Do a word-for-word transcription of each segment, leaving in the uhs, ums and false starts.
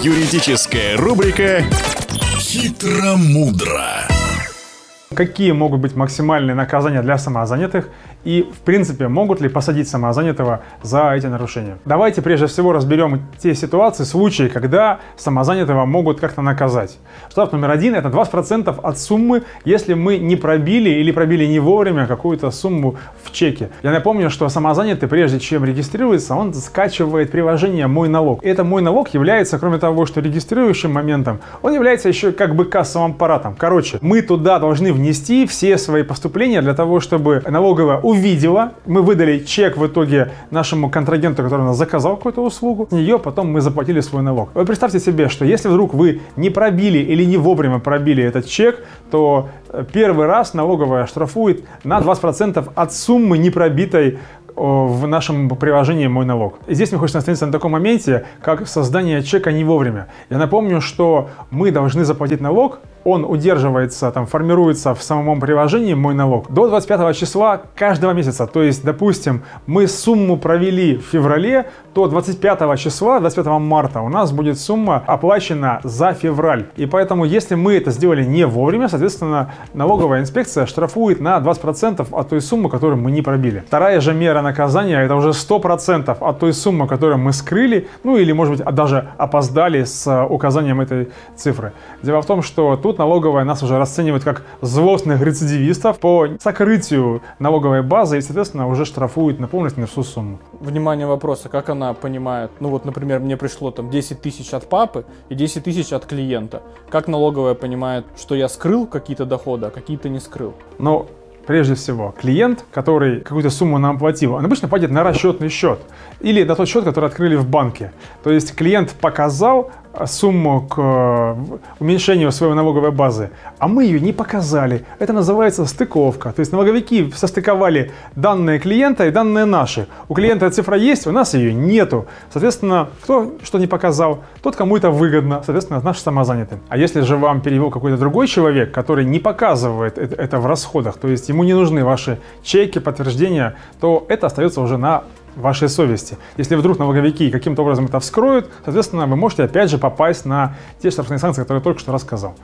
Юридическая рубрика «Хитро-мудро». Какие могут быть максимальные наказания для самозанятых и, в принципе, могут ли посадить самозанятого за эти нарушения? Давайте прежде всего разберем те ситуации, случаи, когда самозанятого могут как-то наказать. Штраф номер один – это двадцать процентов от суммы, если мы не пробили или пробили не вовремя какую-то сумму в чеке. Я напомню, что самозанятый, прежде чем регистрируется, он скачивает приложение «Мой налог». И это «Мой налог» является, кроме того, что регистрирующим моментом, он является еще как бы кассовым аппаратом. Короче, мы туда должны внести все свои поступления для того, чтобы налоговая увидела, мы выдали чек в итоге нашему контрагенту, который у нас заказал какую-то услугу, с нее потом мы заплатили свой налог. Вы представьте себе, что если вдруг вы не пробили или не вовремя пробили этот чек, то первый раз налоговая штрафует на двадцать процентов от суммы не пробитой в нашем приложении «Мой налог». И здесь мне хочется остановиться на таком моменте, как создание чека не вовремя. Я напомню, что мы должны заплатить налог, он удерживается, там, формируется в самом приложении «Мой налог» до двадцать пятого числа каждого месяца. То есть, допустим, мы сумму провели в феврале, то двадцать пятого числа, двадцать пятого марта у нас будет сумма оплачена за февраль. И поэтому, если мы это сделали не вовремя, соответственно, налоговая инспекция штрафует на двадцать процентов от той суммы, которую мы не пробили. Вторая же мера наказания – это уже сто процентов от той суммы, которую мы скрыли, ну или, может быть, даже опоздали с указанием этой цифры. Дело в том, что тут налоговая нас уже расценивает как злостных рецидивистов по сокрытию налоговой базы и, соответственно, уже штрафует на полностью на всю сумму. Внимание, вопроса, как она понимает, ну вот, например, мне пришло там десять тысяч от папы и десять тысяч от клиента. Как налоговая понимает, что я скрыл какие-то доходы, а какие-то не скрыл? Но прежде всего, клиент, который какую-то сумму нам платил, он обычно платит на расчетный счет или на тот счет, который открыли в банке. То есть клиент показал сумму к уменьшению своей налоговой базы, а мы ее не показали. Это называется стыковка. То есть налоговики состыковали данные клиента и данные наши. У клиента цифра есть, у нас ее нету. Соответственно, кто что не показал, тот, кому это выгодно, соответственно, наш самозанятый. А если же вам перевел какой-то другой человек, который не показывает это в расходах, то есть ему не нужны ваши чеки, подтверждения, то это остается уже на вашей совести. Если вдруг налоговики каким-то образом это вскроют, соответственно, вы можете опять же попасть на те штрафные санкции, которые я только что рассказал.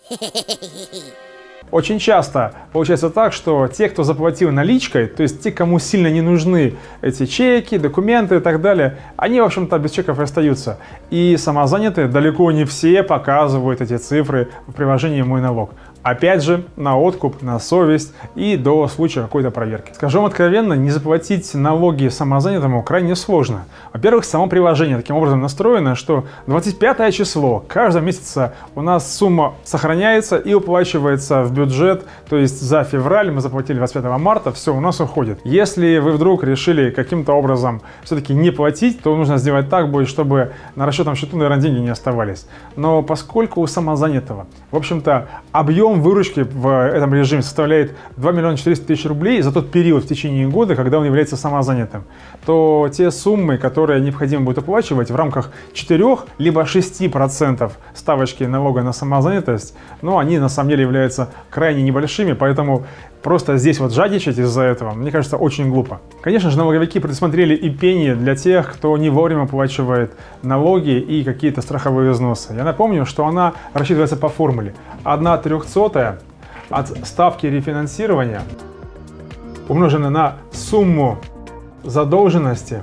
Очень часто получается так, что те, кто заплатил наличкой, то есть те, кому сильно не нужны эти чеки, документы и так далее, они, в общем-то, без чеков и остаются. И самозанятые далеко не все показывают эти цифры в приложении «Мой налог». Опять же, на откуп, на совесть и до случая какой-то проверки. Скажу вам откровенно, не заплатить налоги самозанятому крайне сложно. Во-первых, само приложение таким образом настроено, что двадцать пятое число каждого месяца у нас сумма сохраняется и уплачивается в бюджет. То есть за февраль мы заплатили двадцать пятого марта, все, у нас уходит. Если вы вдруг решили каким-то образом все-таки не платить, то нужно сделать так будет, чтобы на расчетном счету, наверное, деньги не оставались. Но поскольку у самозанятого, в общем-то, объем выручки в этом режиме составляет два миллиона четыреста тысяч рублей за тот период в течение года, когда он является самозанятым, то те суммы, которые необходимо будет оплачивать в рамках четырёх либо шести процентов ставочки налога на самозанятость, ну, они на самом деле являются крайне небольшими, поэтому просто здесь вот жадничать из-за этого, мне кажется, очень глупо. Конечно же, налоговики предусмотрели и пени для тех, кто не вовремя оплачивает налоги и какие-то страховые взносы. Я напомню, что она рассчитывается по формуле. одна трехсотая от ставки рефинансирования, умноженная на сумму задолженности,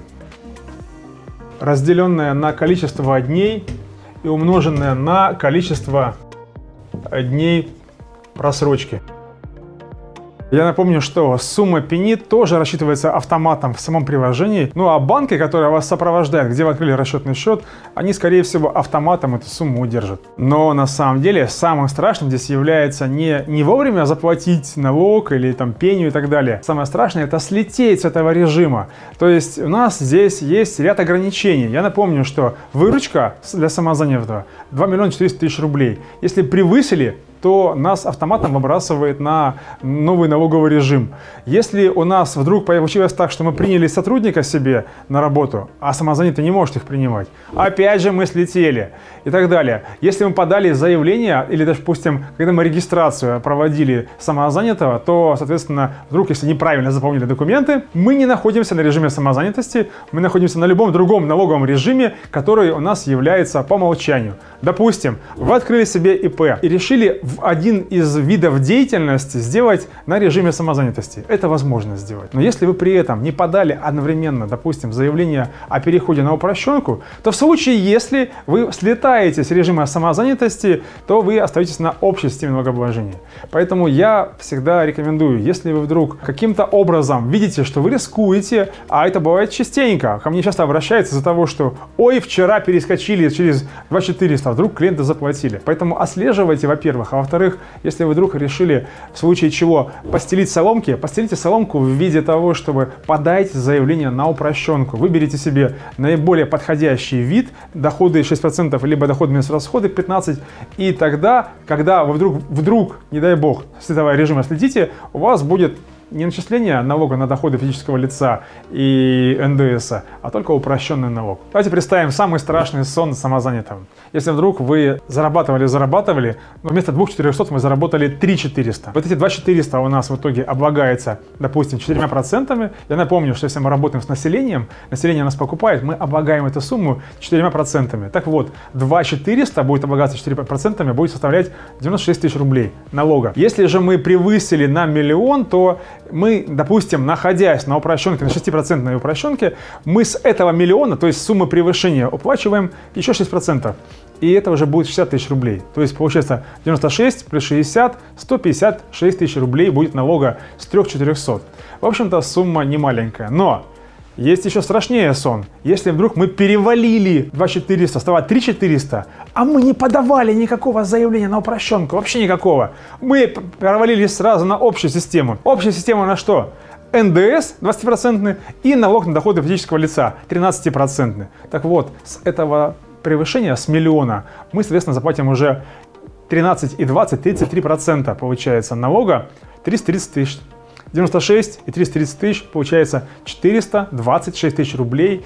разделенная на количество дней и умноженная на количество дней просрочки. Я напомню, что сумма пени тоже рассчитывается автоматом в самом приложении. Ну а банки, которые вас сопровождают, где вы открыли расчетный счет, они, скорее всего, автоматом эту сумму удержат. Но на самом деле самым страшным здесь является не, не вовремя заплатить налог или там пеню и так далее. Самое страшное — это слететь с этого режима. То есть у нас здесь есть ряд ограничений. Я напомню, что выручка для самозанятого два миллиона четыреста тысяч рублей. Если превысили то нас автоматом выбрасывает на новый налоговый режим. Если у нас вдруг получилось так, что мы приняли сотрудника себе на работу, а самозанятый не может их принимать, опять же мы слетели и так далее. Если мы подали заявление, или, допустим, когда мы регистрацию проводили самозанятого, то, соответственно, вдруг, если неправильно заполнили документы, мы не находимся на режиме самозанятости, мы находимся на любом другом налоговом режиме, который у нас является по умолчанию. Допустим, вы открыли себе ИП и решили в один из видов деятельности сделать на режиме самозанятости. Это возможно сделать. Но если вы при этом не подали одновременно, допустим, заявление о переходе на упрощенку, то в случае, если вы слетаете с режима самозанятости, то вы остаетесь на общей системе налогообложения. Поэтому я всегда рекомендую, если вы вдруг каким-то образом видите, что вы рискуете, а это бывает частенько, ко мне часто обращаются из-за того, что ой, вчера перескочили через два тысячи четыреста, а вдруг клиенты заплатили. Поэтому отслеживайте, во-первых, а во-вторых, если вы вдруг решили в случае чего постелить соломки, постелите соломку в виде того, чтобы подать заявление на упрощенку. Выберите себе наиболее подходящий вид, доходы шесть процентов, либо доход минус расходы пятнадцать процентов, и тогда, когда вы вдруг, вдруг, не дай бог, с этого режима следите, у вас будет не начисление налога на доходы физического лица и эн дэ эса, а только упрощенный налог. Давайте представим самый страшный сон самозанятым. Если вдруг вы зарабатывали-зарабатывали, но вместо двух тысяч четырехсот мы заработали три тысячи четыреста. Вот эти две тысячи четыреста у нас в итоге облагается, допустим, четырьмя процентами. Я напомню, что если мы работаем с населением, население нас покупает, мы облагаем эту сумму четырьмя процентами. Так вот, две тысячи четыреста будет облагаться четырьмя процентами, будет составлять девяносто шесть тысяч рублей налога. Если же мы превысили на миллион, то мы, допустим, находясь на упрощенке, на шестипроцентной упрощенке, мы с этого миллиона, то есть суммы превышения, уплачиваем еще шесть процентов. И это уже будет шестьдесят тысяч рублей. То есть получается девяносто шесть плюс шестьдесят, сто пятьдесят шесть тысяч рублей будет налога с трёх тысяч четырёхсот. В общем-то, сумма не маленькая. Но есть еще страшнее сон. Если вдруг мы перевалили две тысячи четыреста, стало три тысячи четыреста, а мы не подавали никакого заявления на упрощенку, вообще никакого. Мы провалились сразу на общую систему. Общая система на что? эн дэ эс двадцать процентов и налог на доходы физического лица тринадцать процентов. Так вот, с этого превышения, с миллиона, мы, соответственно, заплатим уже тринадцать и двадцать, тридцать три процента получается налога, триста тридцать тысяч. девяносто шесть и триста тридцать тысяч, получается четыреста двадцать шесть тысяч рублей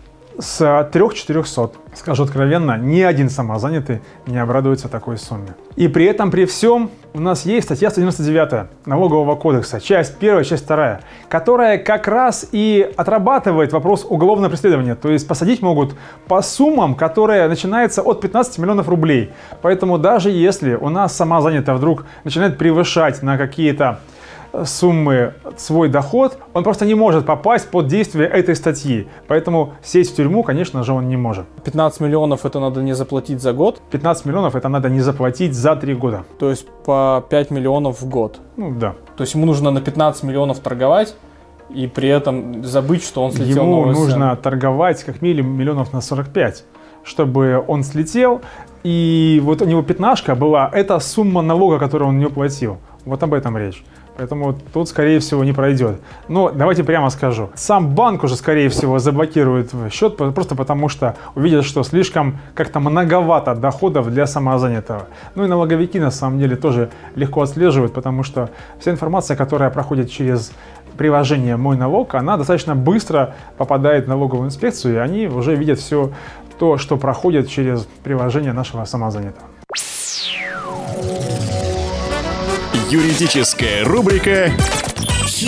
с трёх тысяч четырёхсот. Скажу откровенно, ни один самозанятый не обрадуется такой сумме. И при этом, при всем, у нас есть статья сто девяносто девять Налогового кодекса, часть первая, часть вторая, которая как раз и отрабатывает вопрос уголовного преследования. То есть посадить могут по суммам, которые начинаются от пятнадцати миллионов рублей. Поэтому даже если у нас самозанятый вдруг начинает превышать на какие-то суммы свой доход, он просто не может попасть под действие этой статьи. Поэтому сесть в тюрьму, конечно же, он не может. пятнадцать миллионов это надо не заплатить за год? пятнадцать миллионов это надо не заплатить за три года. То есть по пять миллионов в год? Ну да. То есть ему нужно на пятнадцать миллионов торговать и при этом забыть, что он слетел Ему на нужно торговать как минимум миллионов на сорок пять, чтобы он слетел. И вот у него пятнашка была, это сумма налога, которую он не уплатил. Вот об этом речь. Поэтому тут, скорее всего, не пройдет. Но давайте прямо скажу. Сам банк уже, скорее всего, заблокирует счет, просто потому что увидят, что слишком как-то многовато доходов для самозанятого. Ну и налоговики, на самом деле, тоже легко отслеживают, потому что вся информация, которая проходит через приложение «Мой налог», она достаточно быстро попадает в налоговую инспекцию, и они уже видят все то, что проходит через приложение нашего самозанятого. Юридическая рубрика